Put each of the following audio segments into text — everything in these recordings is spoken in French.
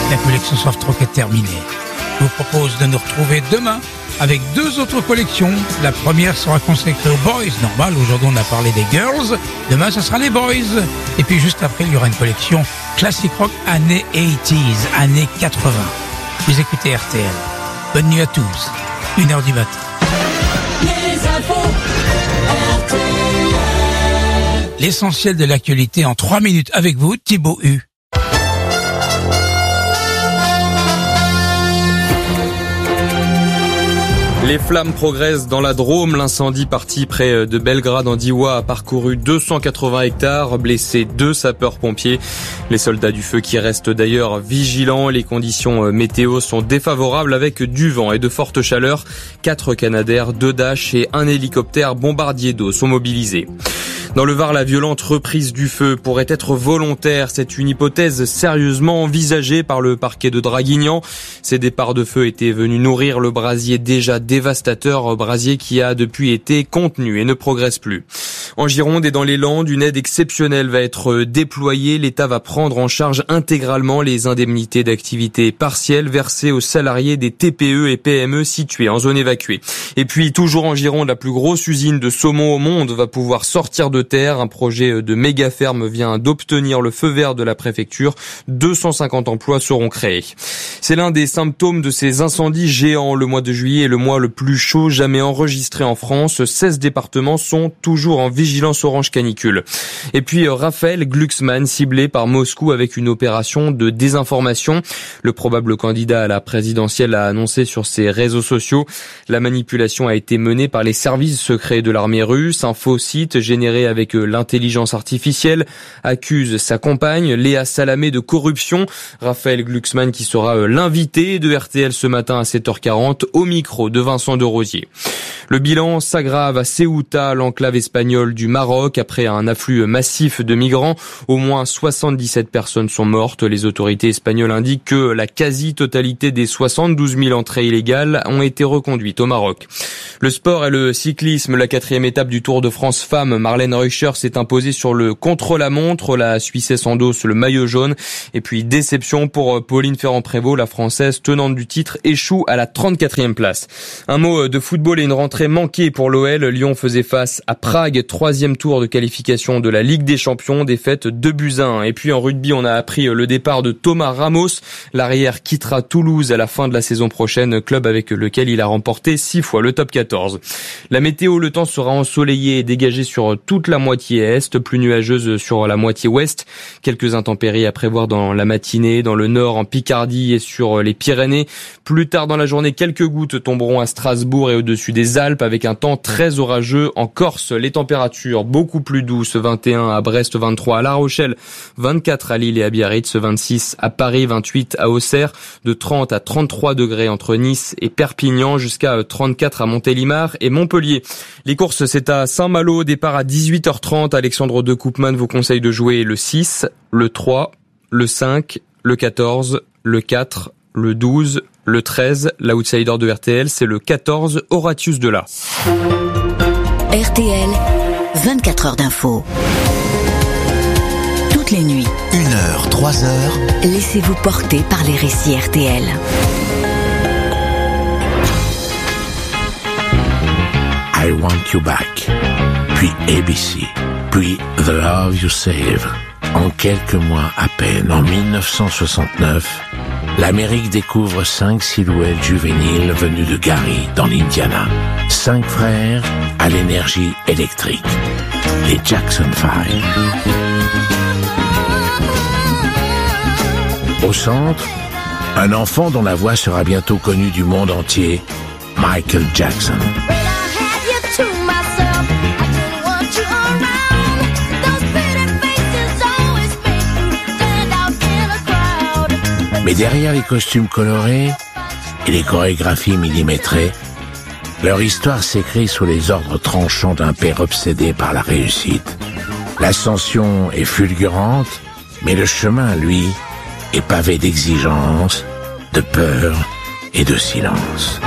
La collection Soft Rock est terminée. Je vous propose de nous retrouver demain avec 2 autres collections. La première sera consacrée aux boys. Normal, aujourd'hui on a parlé des girls. Demain, ce sera les boys. Et puis juste après, il y aura une collection classique rock années 80s, années 80. Vous écoutez RTL. Bonne nuit à tous. 1h du matin. Les infos RTL. L'essentiel de l'actualité en 3 minutes avec vous, Thibaut Hu. Les flammes progressent dans la Drôme. L'incendie parti près de Belgrade en Diwa a parcouru 280 hectares, blessé 2 sapeurs-pompiers. Les soldats du feu qui restent d'ailleurs vigilants. Les conditions météo sont défavorables avec du vent et de fortes chaleurs. 4 Canadair, 2 Dash et 1 hélicoptère bombardier d'eau sont mobilisés. Dans le Var, la violente reprise du feu pourrait être volontaire. C'est une hypothèse sérieusement envisagée par le parquet de Draguignan. Ces départs de feu étaient venus nourrir le brasier déjà dévastateur, brasier qui a depuis été contenu et ne progresse plus. En Gironde et dans les Landes, une aide exceptionnelle va être déployée. L'État va prendre en charge intégralement les indemnités d'activité partielle versées aux salariés des TPE et PME situés en zone évacuée. Et puis, toujours en Gironde, la plus grosse usine de saumon au monde va pouvoir sortir de terre. Un projet de méga ferme vient d'obtenir le feu vert de la préfecture. 250 emplois seront créés. C'est l'un des symptômes de ces incendies géants. Le mois de juillet est le mois le plus chaud jamais enregistré en France. 16 départements sont toujours en vigilance orange canicule. Et puis Raphaël Glucksmann ciblé par Moscou avec une opération de désinformation. Le probable candidat à la présidentielle a annoncé sur ses réseaux sociaux. La manipulation a été menée par les services secrets de l'armée russe. Un faux site généré avec l'intelligence artificielle accuse sa compagne Léa Salamé de corruption. Raphaël Glucksmann qui sera l'invité de RTL ce matin à 7h40 au micro de Vincent de Rosier. Le bilan s'aggrave à Ceuta, l'enclave espagnole du Maroc, après un afflux massif de migrants. Au moins 77 personnes sont mortes. Les autorités espagnoles indiquent que la quasi-totalité des 72 000 entrées illégales ont été reconduites au Maroc. Le sport et le cyclisme, la 4e étape du Tour de France femmes. Marlène Reuscher s'est imposée sur le contre-la-montre. La Suissesse endosse le maillot jaune. Et puis déception pour Pauline Ferrand-Prévot, la Française tenante du titre, échoue à la 34e place. Un mot de football et une rentrée manquée pour l'OL. Lyon faisait face à Prague, 3e tour de qualification de la Ligue des Champions, défaite 2-1. Et puis en rugby, on a appris le départ de Thomas Ramos. L'arrière quittera Toulouse à la fin de la saison prochaine, club avec lequel il a remporté 6 fois le top 14. La météo, le temps sera ensoleillé et dégagé sur toute la moitié est, plus nuageuse sur la moitié ouest. Quelques intempéries à prévoir dans la matinée, dans le nord, en Picardie et sur les Pyrénées. Plus tard dans la journée, quelques gouttes tomberont à Strasbourg et au-dessus des Alpes avec un temps très orageux. En Corse, les températures beaucoup plus douces, 21 à Brest, 23 à La Rochelle, 24 à Lille et à Biarritz, 26 à Paris, 28 à Auxerre, de 30 à 33 degrés entre Nice et Perpignan, jusqu'à 34 à Montélimar et Montpellier. Les courses, c'est à Saint-Malo, départ à 18h30. Alexandre de Koopman vous conseille de jouer le 6, le 3, le 5, le 14, le 4, le 12, le 13. L'outsider de RTL, c'est le 14, Horatius Dela. RTL, 24 heures d'info. Toutes les nuits. 1h, 3h. Laissez-vous porter par les récits RTL. I Want You Back, puis ABC, puis The Love You Save. En quelques mois à peine, en 1969, l'Amérique découvre 5 silhouettes juvéniles venues de Gary, dans l'Indiana. 5 frères à l'énergie électrique. Les Jackson 5. Au centre, un enfant dont la voix sera bientôt connue du monde entier, Michael Jackson. Mais derrière les costumes colorés et les chorégraphies millimétrées, leur histoire s'écrit sous les ordres tranchants d'un père obsédé par la réussite. L'ascension est fulgurante, mais le chemin, lui, est pavé d'exigences, de peur et de silence.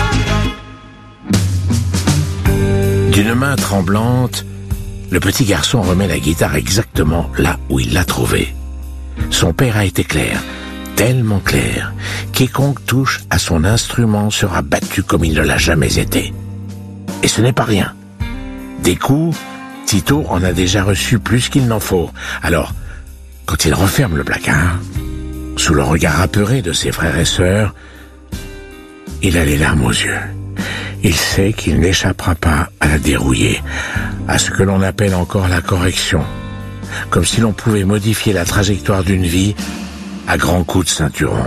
D'une main tremblante, le petit garçon remet la guitare exactement là où il l'a trouvée. Son père a été clair. tellement clair, quiconque touche à son instrument sera battu comme il ne l'a jamais été. Et ce n'est pas rien. Des coups, Tito en a déjà reçu plus qu'il n'en faut. Alors, quand il referme le placard, sous le regard apeuré de ses frères et sœurs, il a les larmes aux yeux. Il sait qu'il n'échappera pas à la dérouiller, à ce que l'on appelle encore la correction, comme si l'on pouvait modifier la trajectoire d'une vie à grands coups de ceinturon.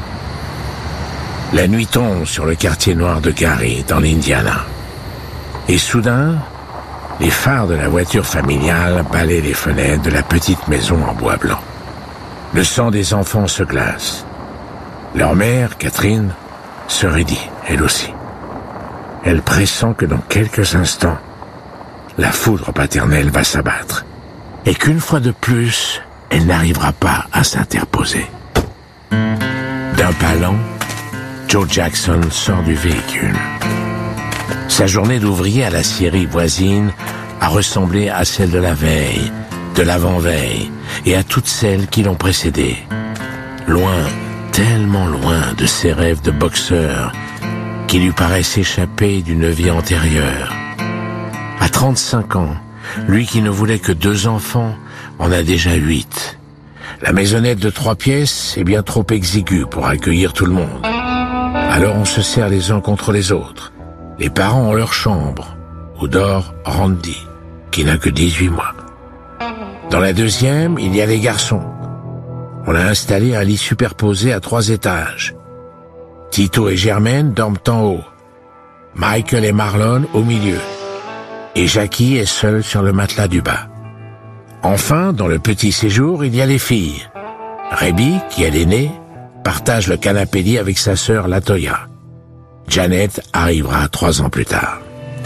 La nuit tombe sur le quartier noir de Gary, dans l'Indiana. Et soudain, les phares de la voiture familiale balaient les fenêtres de la petite maison en bois blanc. Le sang des enfants se glace. Leur mère, Catherine, se raidit, elle aussi. Elle pressent que dans quelques instants, la foudre paternelle va s'abattre. Et qu'une fois de plus, elle n'arrivera pas à s'interposer. D'un pas lent, Joe Jackson sort du véhicule. Sa journée d'ouvrier à la scierie voisine a ressemblé à celle de la veille, de l'avant-veille et à toutes celles qui l'ont précédé. Loin, tellement loin de ses rêves de boxeur qui lui paraissent échapper d'une vie antérieure. À 35 ans, lui qui ne voulait que 2 enfants, en a déjà 8. La maisonnette de 3 pièces est bien trop exiguë pour accueillir tout le monde. Alors on se serre les uns contre les autres. Les parents ont leur chambre, où dort Randy, qui n'a que 18 mois. Dans la deuxième, il y a les garçons. On a installé un lit superposé à 3 étages. Tito et Germaine dorment en haut. Michael et Marlon au milieu. Et Jackie est seule sur le matelas du bas. Enfin, dans le petit séjour, il y a les filles. Rebby, qui est l'aînée, partage le canapé lit avec sa sœur Latoya. Janet arrivera 3 ans plus tard.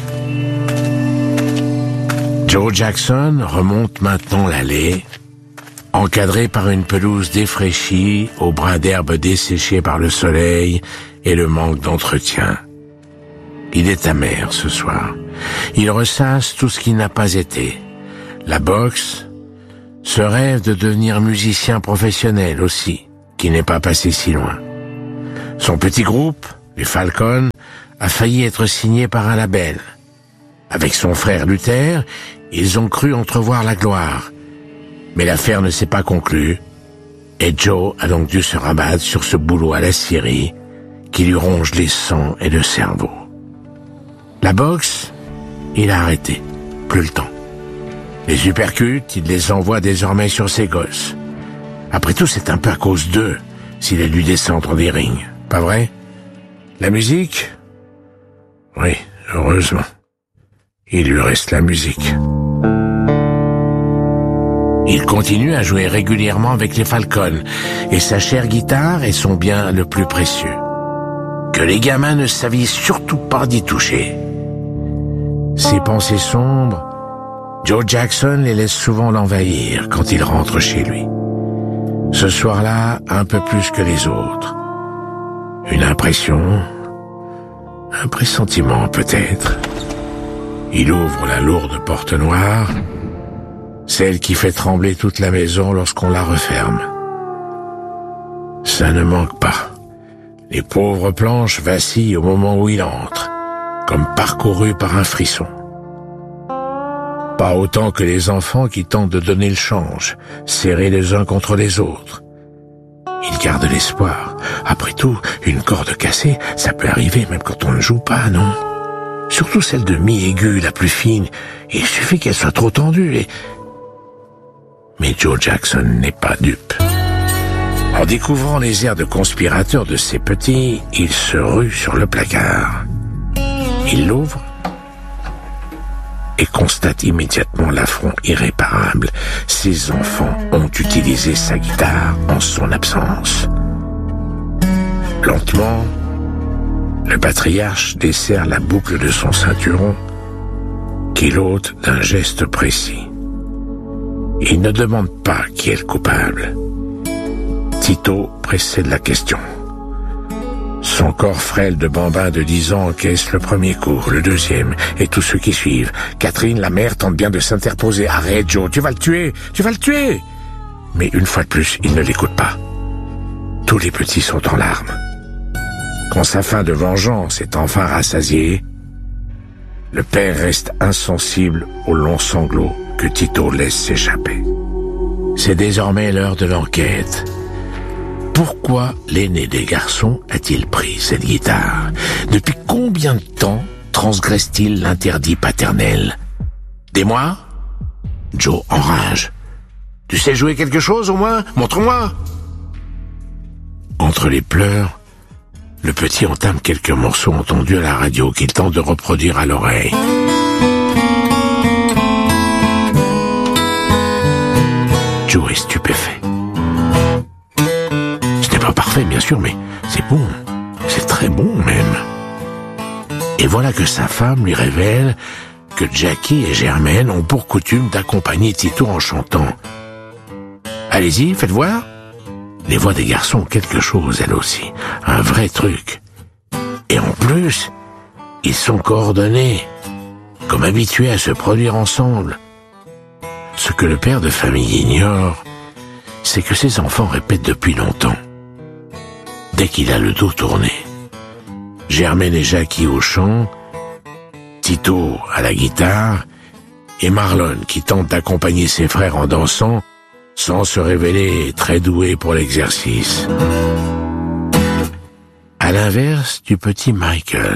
Joe Jackson remonte maintenant l'allée, encadré par une pelouse défraîchie, aux brins d'herbe desséchés par le soleil et le manque d'entretien. Il est amer ce soir. Il ressasse tout ce qui n'a pas été. La boxe, ce rêve de devenir musicien professionnel aussi, qui n'est pas passé si loin. Son petit groupe, les Falcons, a failli être signé par un label. Avec son frère Luther, ils ont cru entrevoir la gloire. Mais l'affaire ne s'est pas conclue, et Joe a donc dû se rabattre sur ce boulot à la scierie qui lui ronge les sangs et le cerveau. La boxe, il a arrêté, plus le temps. Les uppercuts, il les envoie désormais sur ses gosses. Après tout, c'est un peu à cause d'eux s'il a dû descendre des rings, pas vrai? La musique? Oui, heureusement. Il lui reste la musique. Il continue à jouer régulièrement avec les Falcons, et sa chère guitare est son bien le plus précieux. Que les gamins ne s'avisent surtout pas d'y toucher. Ses pensées sombres, Joe Jackson les laisse souvent l'envahir quand il rentre chez lui. Ce soir-là, un peu plus que les autres. Une impression, un pressentiment peut-être. Il ouvre la lourde porte noire, celle qui fait trembler toute la maison lorsqu'on la referme. Ça ne manque pas. Les pauvres planches vacillent au moment où il entre, comme parcourues par un frisson. Pas autant que les enfants qui tentent de donner le change, serrés les uns contre les autres. Il garde l'espoir. Après tout, une corde cassée, ça peut arriver même quand on ne joue pas, non? Surtout celle de mi-aiguë, la plus fine. Il suffit qu'elle soit trop tendue et... Mais Joe Jackson n'est pas dupe. En découvrant les airs de conspirateur de ses petits, il se rue sur le placard. Il l'ouvre et constate immédiatement l'affront irréparable. Ses enfants ont utilisé sa guitare en son absence. Lentement, le patriarche desserre la boucle de son ceinturon, qu'il ôte d'un geste précis. Il ne demande pas qui est le coupable. Tito précède la question. Son corps frêle de bambin de 10 ans encaisse le premier coup, le deuxième, et tous ceux qui suivent. Catherine, la mère, tente bien de s'interposer. « Arrête, Joe, tu vas le tuer! Tu vas le tuer !» Mais une fois de plus, il ne l'écoute pas. tous les petits sont en larmes. Quand sa faim de vengeance est enfin rassasiée, le père reste insensible aux longs sanglots que Tito laisse s'échapper. C'est désormais l'heure de l'enquête. Pourquoi l'aîné des garçons a-t-il pris cette guitare? Depuis combien de temps transgresse-t-il l'interdit paternel? Des mois? Joe enrage. Tu sais jouer quelque chose au moins? Montre-moi! Entre les pleurs, le petit entame quelques morceaux entendus à la radio qu'il tente de reproduire à l'oreille. Joe est stupéfait. Ce n'est pas parfait, bien sûr, mais c'est bon. C'est très bon, même. Et voilà que sa femme lui révèle que Jackie et Germaine ont pour coutume d'accompagner Tito en chantant. Allez-y, faites voir. Les voix des garçons ont quelque chose, elles aussi. Un vrai truc. Et en plus, ils sont coordonnés, comme habitués à se produire ensemble. Ce que le père de famille ignore, c'est que ses enfants répètent depuis longtemps. Dès qu'il a le dos tourné. Germaine et Jackie au chant, Tito à la guitare, et Marlon qui tente d'accompagner ses frères en dansant, sans se révéler très doué pour l'exercice. À l'inverse du petit Michael.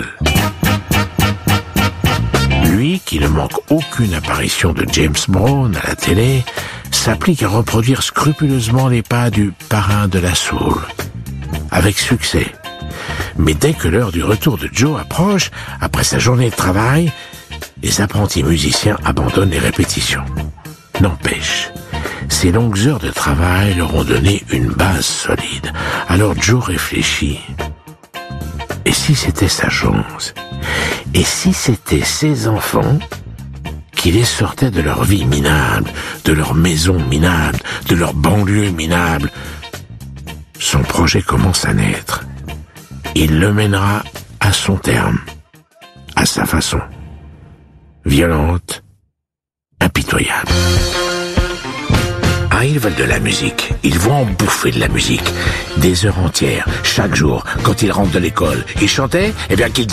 Lui, qui ne manque aucune apparition de James Brown à la télé, s'applique à reproduire scrupuleusement les pas du parrain de la soul. Avec succès. Mais dès que l'heure du retour de Joe approche, après sa journée de travail, les apprentis musiciens abandonnent les répétitions. N'empêche, ces longues heures de travail leur ont donné une base solide. Alors Joe réfléchit. Et si c'était sa chance? Et si c'était ses enfants qui les sortaient de leur vie minable, de leur maison minable, de leur banlieue minable? Son projet commence à naître. Il le mènera à son terme, à sa façon. Violente, impitoyable. Ah, ils veulent de la musique. Ils vont en bouffer de la musique. Des heures entières, chaque jour, quand ils rentrent de l'école. Ils chantaient, eh bien qu'ils